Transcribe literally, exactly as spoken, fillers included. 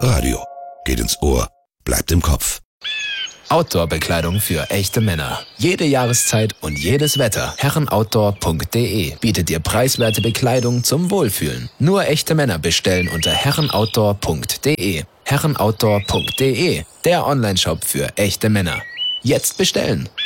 Radio. Geht ins Ohr, bleibt im Kopf. Outdoor-Bekleidung für echte Männer. Jede Jahreszeit und jedes Wetter. herrenoutdoor punkt de bietet dir preiswerte Bekleidung zum Wohlfühlen. Nur echte Männer bestellen unter herrenoutdoor punkt de. herrenoutdoor punkt de, der Onlineshop für echte Männer. Jetzt bestellen!